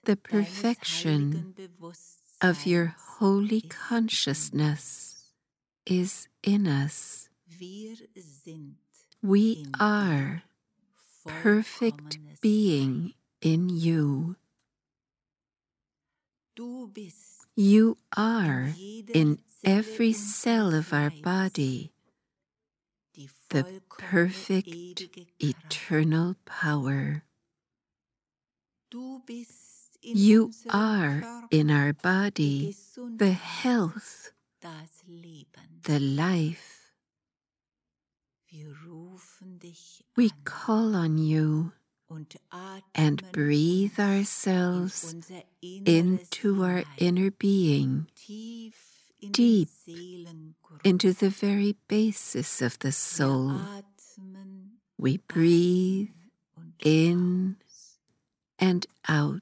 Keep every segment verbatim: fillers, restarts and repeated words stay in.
the perfection of your holy consciousness is in us. We are perfect being in you. You are in every cell of our body the perfect eternal power. You are in our body the health, the life. We call on you and breathe ourselves into our inner being, deep into the very basis of the soul. We breathe in and out.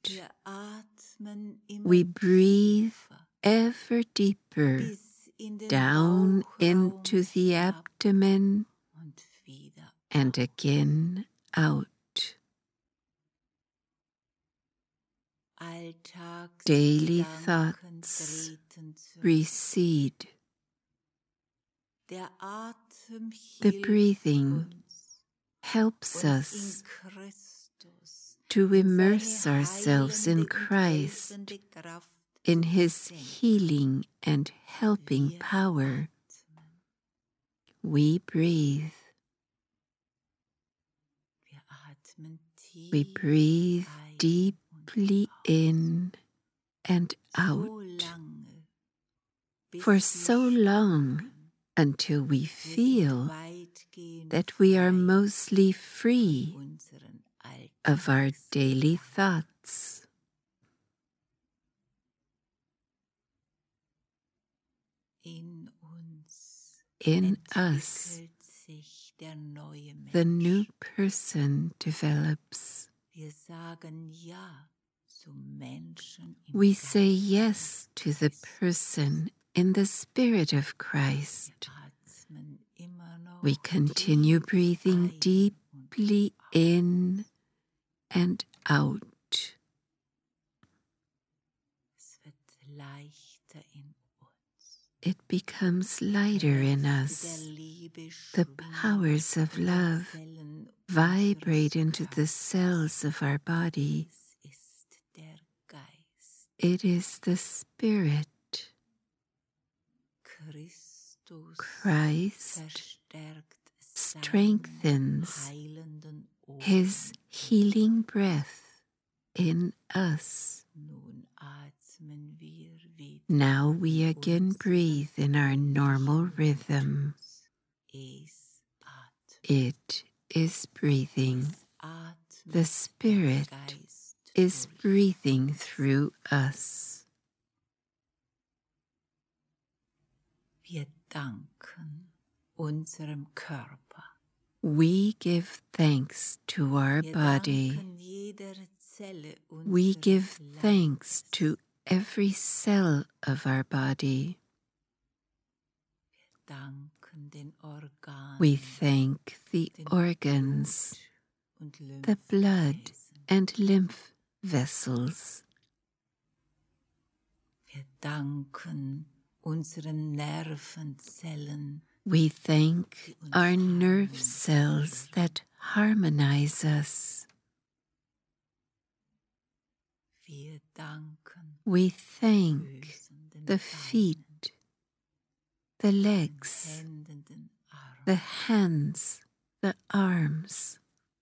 We breathe ever deeper down into the abdomen and again out. Daily thoughts recede. The breathing helps us to immerse ourselves in Christ, in His healing and helping power. We breathe. We breathe deeply in and out for so long until we feel that we are mostly free of our daily thoughts. In us, the new person develops. We say yes to the person in the Spirit of Christ. We continue breathing deeply in and out. It becomes lighter in us. The powers of love vibrate into the cells of our body. It is the Spirit. Christ strengthens His healing breath in us. Now we again breathe in our normal rhythm. It is breathing. The Spirit is breathing through us. We give thanks to our body. We give thanks to every cell of our body. We thank the organs, the blood and lymph vessels. We thank our nerve cells that harmonize us. We thank the feet, the legs, the hands, the arms.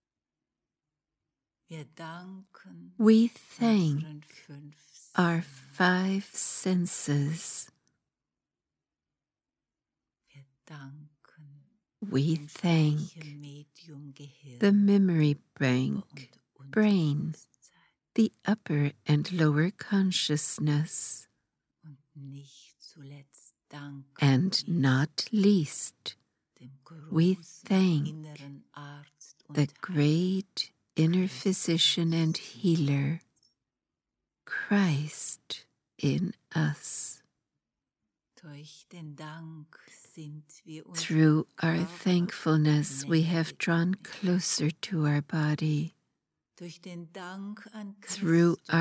We thank our five senses. We thank the memory bank, brain, the upper and lower consciousness, and not least, we thank the great inner physician and healer, Christ in us. Through our thankfulness, we have drawn closer to our body. Through our